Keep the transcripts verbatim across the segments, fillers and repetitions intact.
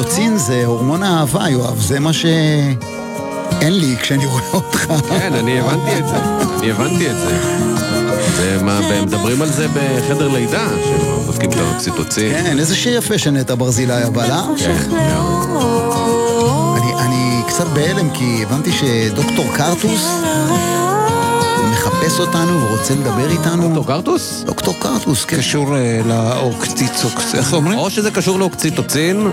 אוקסיטוצין זה הורמון האהבה, יואב, זה מה שאין לי כשאני רואה אותך. כן, אני הבנתי את זה, אני הבנתי את זה. מדברים על זה בחדר לידה, שבודקים את האוקסיטוצין. כן, איזה שיר יפה שנטע ברזילי הבא, לא? כן, אני קצת בהלם, כי הבנתי שדוקטור קרטוס מחפש אותנו ורוצה לדבר איתנו. דוקטור קרטוס? דוקטור קרטוס, כן. קשור לאוקסיטוצין, איך אומרים? או שזה קשור לאוקסיטוצין,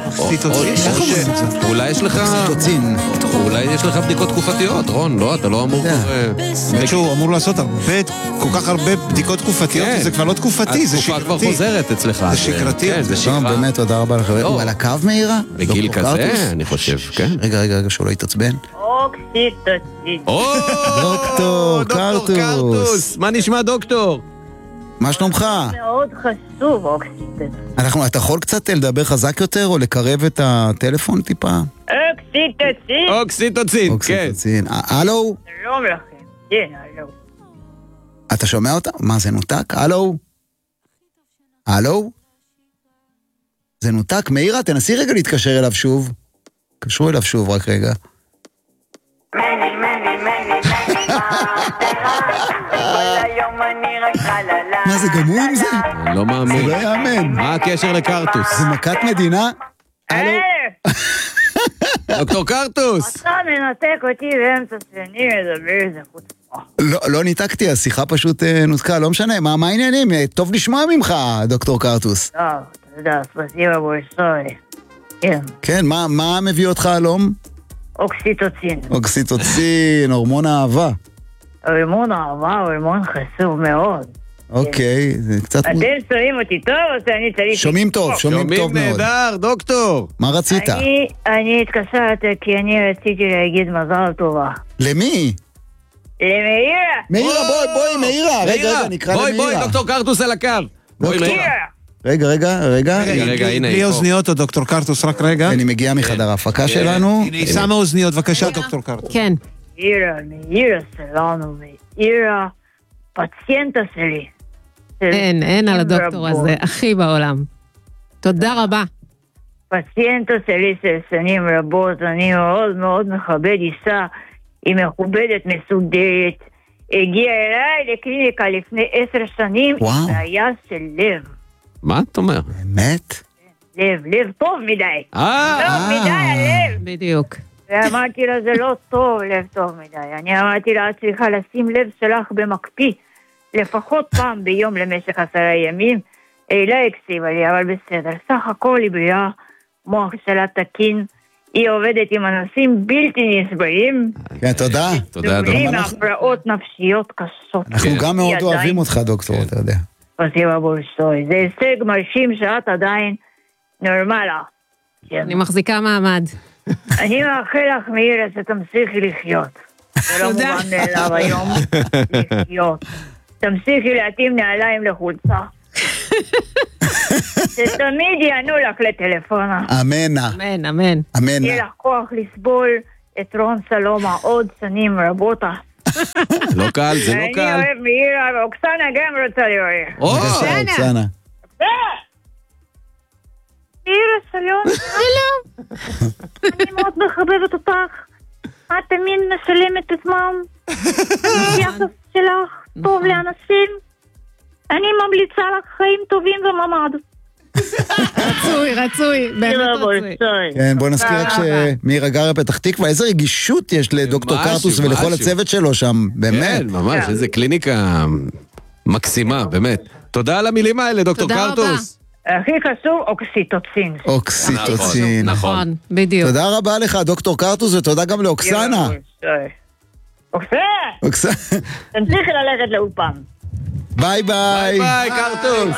אולי יש לך... אוקסיטוצין. אולי יש לך בדיקות תקופתיות, רון, לא, אתה לא אמור... שהוא אמור לעשות הרבה, כל כך הרבה בדיקות תקופתיות, זה כבר לא תקופתי, זה שגרתי. התקופה כבר חוזרת אצלך. זה שגרתי. כן, זה שגרה. באמת, תודה רבה לך. הוא על הקו מהירה? בגיל כזה, אני חושב, כן. רגע, רגע, רגע, שאולי תעצבן. אוקסיטוצין. דוקטור קרטוס. מה נשמע דוקטור? מה שלומך? מאוד חשוב אוקסיטוצין. אנחנו, אתה יכול קצת לדבר חזק יותר או לקרב את הטלפון טיפה? אוקסיטוצין. אוקסיטוצין, כן. אוקסיטוצין. הלו? שלום לכם. כן, הלו. אתה שומע אותה? מה, זה נותק? הלו? הלו? זה נותק? מאירה, תנסי רגע להתקשר אליו שוב. קשרו אליו שוב, רק רגע. מני, מני, מני, מני, כל היום אני רק חללה. מה, זה גם הוא עם זה? אני לא מאמין. זה לא יאמן. מה הקשר לקרטוס? זה מכת מדינה? הלו? דוקטור קרטוס! אתה מנתק אותי באמצע שאני מדבר איזה חוצפה. לא, לא ניתקתי, השיחה פשוט נותקה, לא משנה. מה, מה העניינים? טוב לשמוע ממך, דוקטור קרטוס. טוב, אתה יודע, ספסיבה בורסוי. כן. כן, מה, מה מביא אותך הלום? אוקסיטוצין. אוקסיטוצין, הורמון האהבה. הורמון אהבה, הורמון חשוב מאוד. אוקיי, זה קצת... אתם שומעים אותי טוב או שאני צריך... שומעים טוב, שומעים טוב מאוד. שומעים נהדר, דוקטור. מה רצית? אני, אני התקשרתי כי אני רציתי להגיד מזל טובה. למי? למאירה. מאירה, בואי, בואי, מאירה. רגע, רגע, נקרא בואי, למאירה. בואי, דוקטור קרטוס על הקו. בואי, מאירה. רגע, רגע, רגע. רגע, רגע, הנה. בלי אוזניות או דוקטור קרטוס, רק רגע. אני מגיע מחדר ההפקה שלנו. הנה, היא שמה אוזניות, בבקשה, דוקטור קרטוס. כן. מאירה, מאירה שלנו, מאירה, פציינטה שלי. אין, אין על הדוקטור הזה, הכי בעולם. תודה רבה. פציינטה שלי של שנים רבות, אני מאוד מאוד מכבד אישה, היא מכובדת, מסודרת, הגיעה אליי לקליניקה לפני עשר שנים, בעיה של לב. מה את אומר? באמת? לב, לב טוב מדי. אה, טוב מדי הלב. בדיוק. ואמרתי לה, זה לא טוב, לב טוב מדי. אני אמרתי לה, את צריכה לשים לב שלך במקפיא, לפחות פעם ביום למשך עשרה ימים. היא לא הקשיבה לי, אבל בסדר. סך הכל היא בריאה, מוח שלה תקין, היא עובדת עם אנשים בלתי נסבלים. כן, תודה. תודה, דוקטור. סובלים מהפרעות נפשיות קשות. אנחנו גם מאוד אוהבים אותך, דוקטור, אתה יודע. ספסיבה בורסוי. זה הישג מרשים שאת עדיין נורמלה. אני מחזיקה מעמד. אני מאחל לך, מאירה, שתמשיכי לחיות. זה לא מובן מאליו היום לחיות. תמשיכי להתאים נעליים לחולצה. שתמיד יענו לך לטלפונה. אמנה. אמן, אמן. אמנה. יהיה לך כוח לסבול את רון סלומה עוד שנים רבות. לא קל, זה לא קל. אני אוהב מאירה, ואוקסנה גם רוצה לאוהב. בבקשה, אוקסנה. מאירה, שלום. שלום. אני מאוד מחבבת אותך. את תמיד משלמת את זמן. היחס שלך טוב לאנשים. אני ממליצה לך חיים טובים וממד. רצוי, רצוי, באמת רצוי. כן, בוא נזכיר רק שמירה גרה פתח תקווה, איזה רגישות יש לדוקטור קרטוס ולכל הצוות שלו שם, באמת. כן, ממש, איזה קליניקה מקסימה, באמת. תודה על המילים האלה, דוקטור קרטוס. הכי חשוב, אוקסיטוצין. אוקסיטוצין. נכון, בדיוק. תודה רבה לך, דוקטור קרטוס, ותודה גם לאוקסנה. אוקסנה! אוקסנה. תמשיכי ללכת לאולפן. ביי ביי. ביי, קרטוס.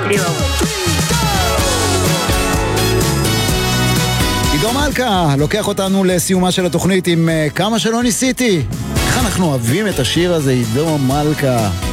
עידו מלכה לוקח אותנו לסיומה של התוכנית עם כמה שלא ניסיתי. איך אנחנו אוהבים את השיר הזה, עידו מלכה.